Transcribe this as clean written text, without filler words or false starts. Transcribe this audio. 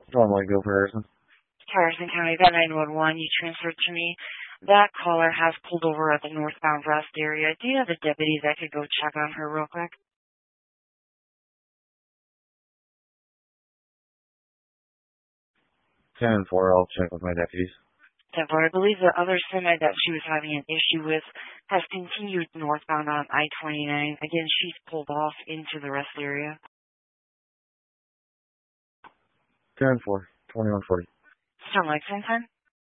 Normally go for Harrison. Harrison County, that 911 you transferred to me, that caller has pulled over at the northbound rest area. Do you have a deputy that could go check on her real quick? 10-4, I'll check with my deputies. Denver, I believe the other semi that she was having an issue with has continued northbound on I-29. Again, she's pulled off into the rest area. 10-4, 2140. Sound like same time?